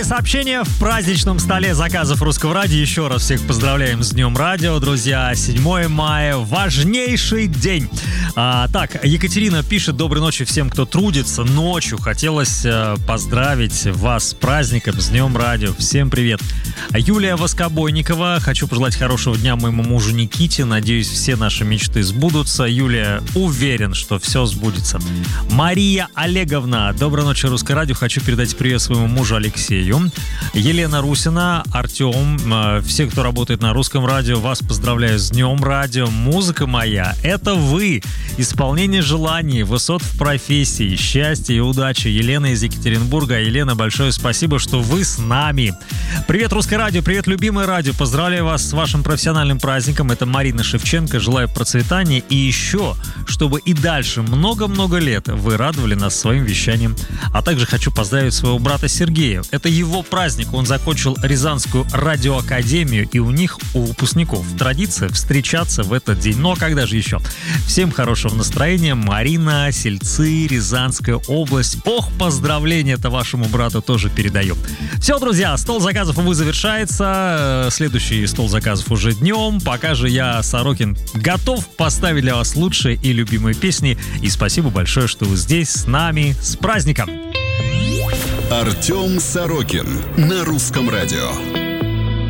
Первые сообщения в праздничном столе заказов Русского радио. Еще раз всех поздравляем с Днем радио, друзья. 7 мая, важнейший день. Так, Екатерина пишет: доброй ночи всем, кто трудится ночью. Хотелось поздравить вас с праздником, с Днем радио. Всем привет. Юлия Воскобойникова: хочу пожелать хорошего дня моему мужу Никите. Надеюсь, все наши мечты сбудутся. Юлия, уверен, что все сбудется. Мария Олеговна: доброй ночи, Русское радио. Хочу передать привет своему мужу Алексею. Елена Русина, Артем, все, кто работает на Русском радио, вас поздравляю с Днем радио. Музыка моя — это вы. Исполнение желаний, высот в профессии, счастья и удачи. Елена из Екатеринбурга. Елена, большое спасибо, что вы с нами. Привет, Русское радио, привет, любимое радио. Поздравляю вас с вашим профессиональным праздником. Это Марина Шевченко. Желаю процветания и еще, чтобы и дальше много-много лет вы радовали нас своим вещанием. А также хочу поздравить своего брата Сергея. Это его праздник. Он закончил Рязанскую радиоакадемию, и у них, у выпускников, традиция встречаться в этот день. Ну а когда же еще? Всем хорошего настроения. Марина, Сельцы, Рязанская область. Ох, поздравления-то вашему брату тоже передаю. Все, друзья, стол заказов, увы, завершается. Следующий стол заказов уже днем. Пока же я, Сорокин, готов поставить для вас лучшие и любимые песни. И спасибо большое, что вы здесь с нами. С праздником! Артем Сорокин на Русском радио.